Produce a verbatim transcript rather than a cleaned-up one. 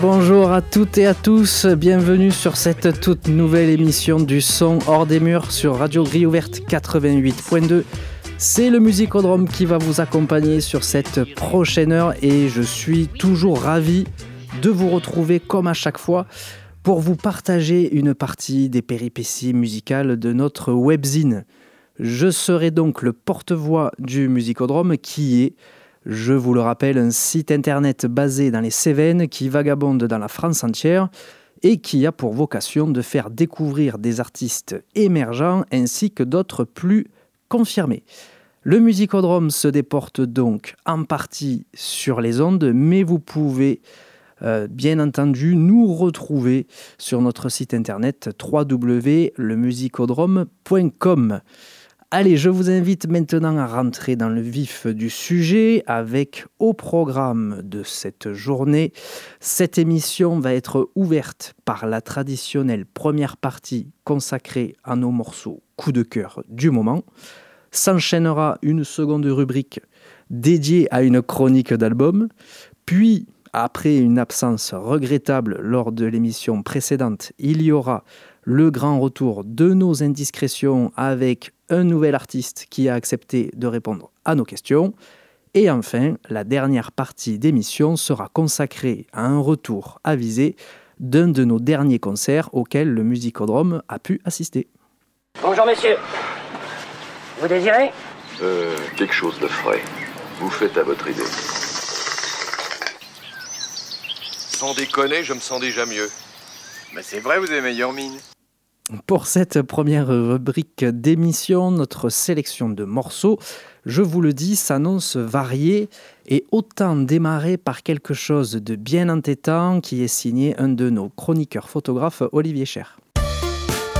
Bonjour à toutes et à tous, bienvenue sur cette toute nouvelle émission du son hors des murs sur Radio Grille Ouverte quatre-vingt-huit point deux. C'est le Musicodrome qui va vous accompagner sur cette prochaine heure et je suis toujours ravi de vous retrouver comme à chaque fois pour vous partager une partie des péripéties musicales de notre webzine. Je serai donc le porte-voix du Musicodrome qui est, je vous le rappelle, un site internet basé dans les Cévennes qui vagabonde dans la France entière et qui a pour vocation de faire découvrir des artistes émergents ainsi que d'autres plus confirmés. Le Musicodrome se déporte donc en partie sur les ondes, mais vous pouvez euh, bien entendu nous retrouver sur notre site internet w w w point le musicodrome point com. Allez, je vous invite maintenant à rentrer dans le vif du sujet avec au programme de cette journée. Cette émission va être ouverte par la traditionnelle première partie consacrée à nos morceaux coup de cœur du moment. S'enchaînera une seconde rubrique dédiée à une chronique d'album. Puis, après une absence regrettable lors de l'émission précédente, il y aura le grand retour de nos indiscrétions avec un nouvel artiste qui a accepté de répondre à nos questions. Et enfin, la dernière partie d'émission sera consacrée à un retour avisé d'un de nos derniers concerts auxquels le Musicodrome a pu assister. Bonjour messieurs, vous désirez ? Euh, quelque chose de frais. Vous faites à votre idée. Sans déconner, je me sens déjà mieux. Mais c'est vrai, vous avez meilleure mine. Pour cette première rubrique d'émission, notre sélection de morceaux, je vous le dis, s'annonce variée et autant démarrer par quelque chose de bien entêtant qui est signé un de nos chroniqueurs photographes, Olivier Cher.